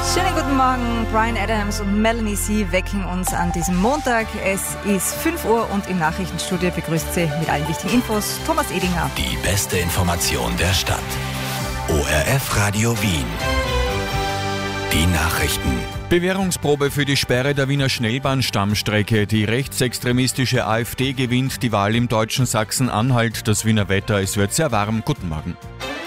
Schönen guten Morgen, Bryan Adams und Melanie C. wecken uns an diesem Montag. Es ist 5 Uhr und im Nachrichtenstudio begrüßt Sie mit allen wichtigen Infos Thomas Edinger. Die beste Information der Stadt. ORF Radio Wien. Die Nachrichten. Bewährungsprobe für die Sperre der Wiener Schnellbahnstammstrecke. Die rechtsextremistische AfD gewinnt die Wahl im deutschen Sachsen-Anhalt. Das Wiener Wetter, es wird sehr warm. Guten Morgen.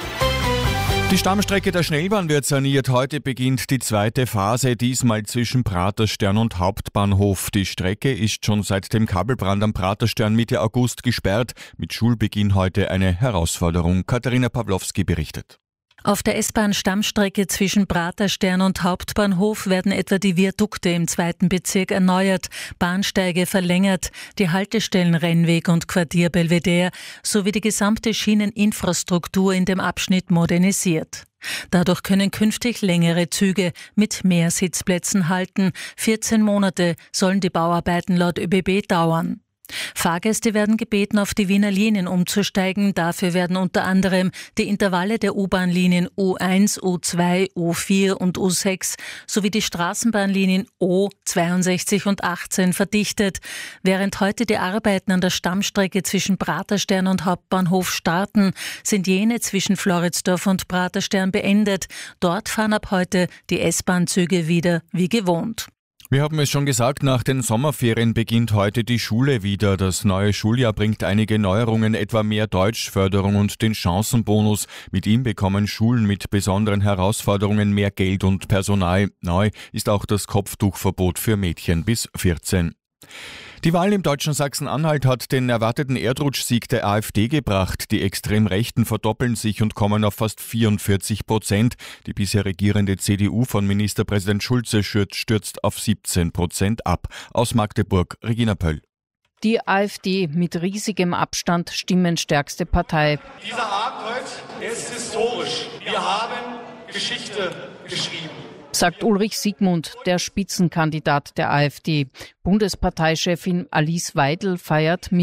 Die Stammstrecke der Schnellbahn wird saniert. Heute beginnt die zweite Phase, diesmal zwischen Praterstern und Hauptbahnhof. Die Strecke ist schon seit dem Kabelbrand am Praterstern Mitte August gesperrt. Mit Schulbeginn heute eine Herausforderung. Katharina Pawlowski berichtet. Auf der S-Bahn-Stammstrecke zwischen Praterstern und Hauptbahnhof werden etwa die Viadukte im 2. Bezirk erneuert, Bahnsteige verlängert, die Haltestellen Rennweg und Quartier Belvedere sowie die gesamte Schieneninfrastruktur in dem Abschnitt modernisiert. Dadurch können künftig längere Züge mit mehr Sitzplätzen halten. 14 Monate sollen die Bauarbeiten laut ÖBB dauern. Fahrgäste werden gebeten, auf die Wiener Linien umzusteigen. Dafür werden unter anderem die Intervalle der U-Bahn-Linien U1, U2, U4 und U6 sowie die Straßenbahnlinien O62 und 18 verdichtet. Während heute die Arbeiten an der Stammstrecke zwischen Praterstern und Hauptbahnhof starten, sind jene zwischen Floridsdorf und Praterstern beendet. Dort fahren ab heute die S-Bahn-Züge wieder wie gewohnt. Wir haben es schon gesagt, nach den Sommerferien beginnt heute die Schule wieder. Das neue Schuljahr bringt einige Neuerungen, etwa mehr Deutschförderung und den Chancenbonus. Mit ihm bekommen Schulen mit besonderen Herausforderungen mehr Geld und Personal. Neu ist auch das Kopftuchverbot für Mädchen bis 14. Die Wahl im deutschen Sachsen-Anhalt hat den erwarteten Erdrutschsieg der AfD gebracht. Die Extremrechten verdoppeln sich und kommen auf fast 44%. Die bisher regierende CDU von Ministerpräsident Schulze stürzt auf 17% ab. Aus Magdeburg, Regina Pöll. Die AfD mit riesigem Abstand stimmenstärkste Partei. Dieser Abend heute ist historisch. Wir haben Geschichte geschrieben, sagt Ulrich Siegmund, der Spitzenkandidat der AfD. Bundesparteichefin Alice Weidel feiert